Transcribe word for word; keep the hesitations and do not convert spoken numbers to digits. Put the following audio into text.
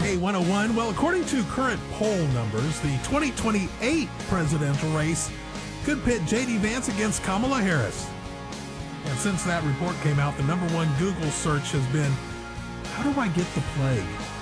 K one oh one. Well, according to current poll numbers, the twenty twenty-eight presidential race could pit J D Vance against Kamala Harris. And since that report came out, the number one Google search has been, how do I get the plague?